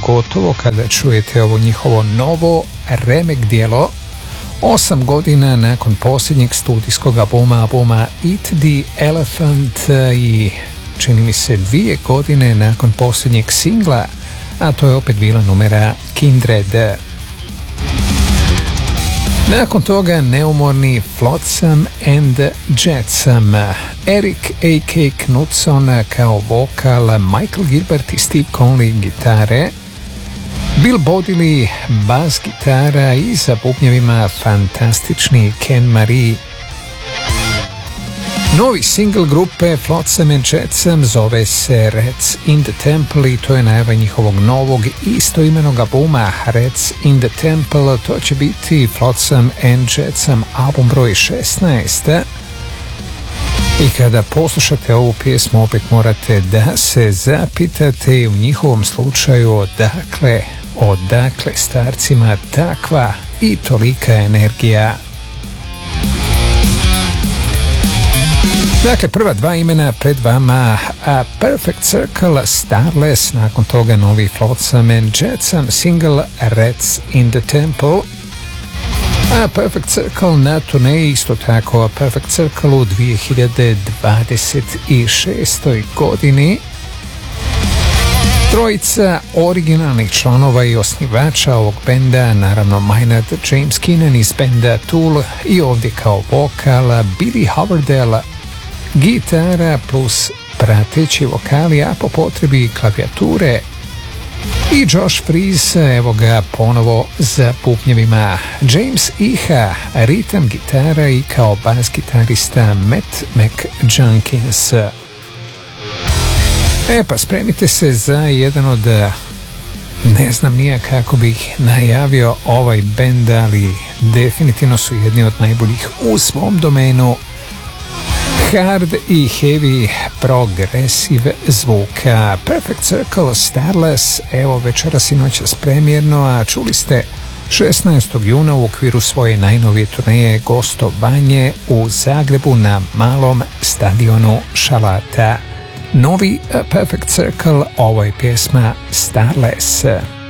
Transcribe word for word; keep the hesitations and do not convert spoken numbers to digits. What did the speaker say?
gotovo kada čujete ovo njihovo novo remek dijelo. Osam godina nakon posljednjeg studijskog albuma, albuma Eat the Elephant, i čini mi se dvije godine nakon posljednjeg singla, a to je opet bila numera Kindred. Nakon toga neumorni Flotsam and Jetsam, Erik a k. Knudson kao vokal, Michael Gilbert i Steve Conley gitare, Bill Bodili bas gitara i za bubnjevima fantastični Ken Marie. Novi single grupe Flotsam and Jetsam zove se Rats in the Temple i to je najava njihovog novog istoimenog albuma Rats in the Temple. To će biti Flotsam and Jetsam album broj šesnaest. I kada poslušate ovu pjesmu opet morate da se zapitate u njihovom slučaju odakle, odakle starcima takva i tolika energija. Dakle, prva dva imena pred vama, A Perfect Circle, Starless, nakon toga novi Flotsam and Jetsam single Rats in the Temple. A Perfect Circle na turneji, isto tako A Perfect Circle u dvije hiljade dvadeset šestoj godini. Trojica originalnih članova i osnivača ovog benda, naravno Maynard James Keenan iz benda Tool i ovdje kao vokal Billy Howardell, gitara plus prateći vokali, a po potrebi klavijature, i Josh Freese, evo ga ponovo za bubnjevima. James Iha, ritam gitara, i kao bas gitarista Matt McJunkins. E pa spremite se za jedan od, ne znam nija kako bih najavio ovaj bend, ali definitivno su jedni od najboljih u svom domenu hard i heavy progresive zvuka. Perfect Circle, Starless, evo večeras i noćas premijerno, a čuli ste šesnaestog juna u okviru svoje najnovije turneje gostovanje u Zagrebu na malom stadionu Šalata. Novi Perfect Circle, ovo je pjesma Starless.